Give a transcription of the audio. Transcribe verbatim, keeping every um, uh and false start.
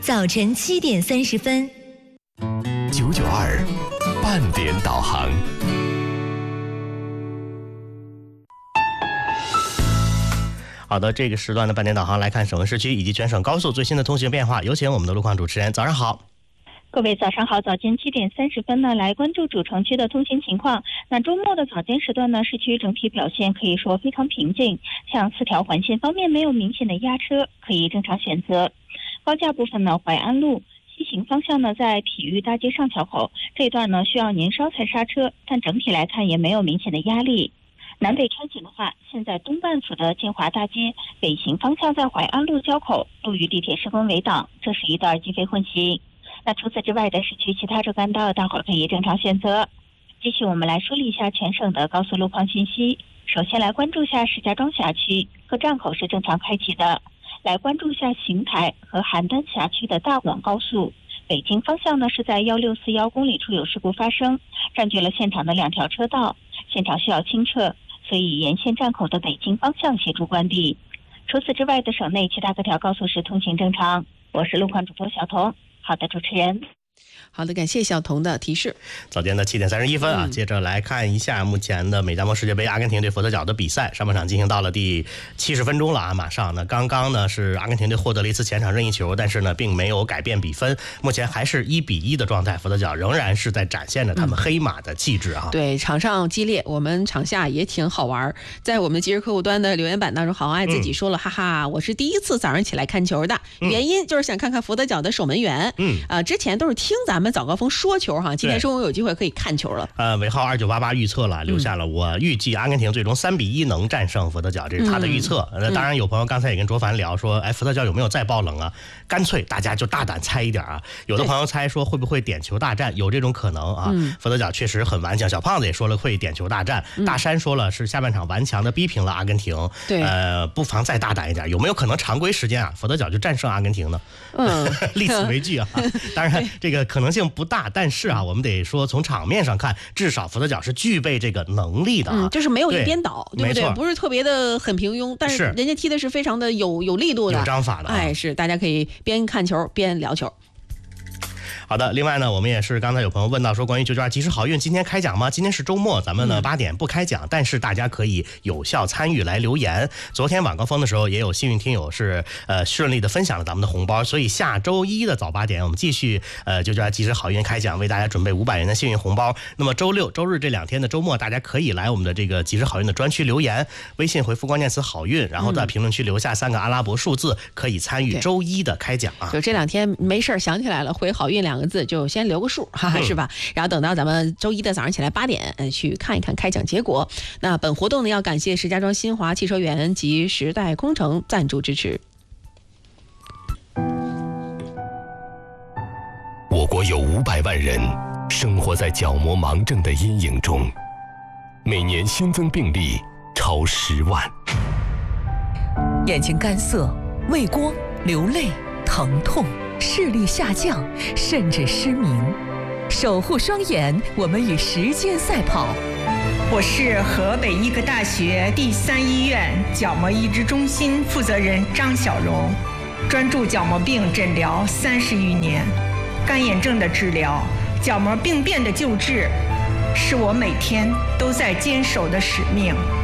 早晨七点三十分。 九九二半点导航。 好的，这个时段的半点导航来看省份市区以及全省高速最新的通行变化，有请我们的路况主持人。早上好。 各位早上好，早间七点三十分呢，来关注主城区的通行情况。那周末的早间时段呢，市区整体表现可以说非常平静，像四条环线方面没有明显的压车，可以正常选择。高架部分呢，淮安路西行方向呢，在体育大街上桥口这一段呢，需要您稍踩刹车，但整体来看也没有明显的压力。南北穿行的话，现在东半府的建华大街北行方向在淮安路交口路与地铁施工围挡，这是一段机非混行。那除此之外的市区其他主干道，大伙儿可以正常选择。继续我们来梳理一下全省的高速路况信息。首先来关注一下石家庄辖区各站口是正常开启的。来关注一下邢台和邯郸辖区的大广高速，北京方向呢是在一六四一公里处有事故发生，占据了现场的两条车道，现场需要清撤，所以沿线站口的北京方向协助关闭。除此之外的省内其他各条高速是通行正常。我是路况主播小彤。好的，主持人。 好的，感谢小彤的提示。 早间的七点三十一分啊、嗯，接着来看一下目前的美加墨世界杯阿根廷对佛得角的比赛，上半场进行到了第七十分钟了啊，马上呢，刚刚呢是阿根廷队获得了一次前场任意球，但是呢并没有改变比分，目前还是一比一的状态，佛得角仍然是在展现着他们黑马的气质啊、 嗯。对，场上激烈，我们场下也挺好玩。在我们即时客户端的留言板当中，郝爱自己说了、嗯、哈哈，我是第一次早上起来看球的，嗯、原因就是想看看佛得角的守门员。嗯，啊、呃，之前都是听咱们早高峰说球哈，今天中午有机会可以看球了。 呃，尾号二九八八预测了，留下了我预计阿根廷最终三比一能战胜佛得角，这是他的预测。那、嗯、当然有朋友刚才也跟卓凡聊说，哎，佛得角有没有再爆冷啊？干脆大家就大胆猜一点啊。有的朋友猜说会不会点球大战，有这种可能啊。嗯、佛得角确实很顽强，小胖子也说了会点球大战，嗯、大山说了是下半场顽强的逼平了阿根廷。 对， 呃，不妨再大胆一点，有没有可能常规时间啊，佛得角就战胜阿根廷呢？嗯，立此为据啊。当然这个可能性不大，但是啊，我们得说从场面上看，至少佛得角是具备这个能力的啊， 嗯、就是没有一边倒， 对, 对不对？不是特别的很平庸，但是人家踢的是非常的有有力度的， 有章法的、啊。 哎，是大家可以边看球边聊球。 好的，另外呢，我们也是刚才有朋友问到说，关于九九二及时好运今天开奖吗？今天是周末，咱们呢八点不开奖，但是大家可以有效参与来留言。昨天晚高峰的时候，也有幸运听友是呃顺利的分享了咱们的红包，所以下周一的早八点，我们继续呃九九二及时好运开奖，为大家准备五百元的幸运红包。那么周六、周日这两天的周末，大家可以来我们的这个及时好运的专区留言，微信回复关键词好运，然后在评论区留下三个阿拉伯数字，可以参与周一的开奖啊。 就这两天没事想起来了，回好运两个字就先留个数哈哈，是吧？然后等到咱们周一的早上起来八点，呃，去看一看开奖结果。那本活动呢，要感谢石家庄新华汽车园及时代空城赞助支持。 我国有五百万人生活在角膜盲症的阴影中，每年新增病例超十万。 眼睛干涩、畏光、流泪、疼痛、视力下降，甚至失明。守护双眼，我们与时间赛跑。 我是河北医科大学第三医院角膜移植中心负责人张小荣，专注角膜病诊疗三十余年，干眼症的治疗、角膜病变的救治，是我每天都在坚守的使命。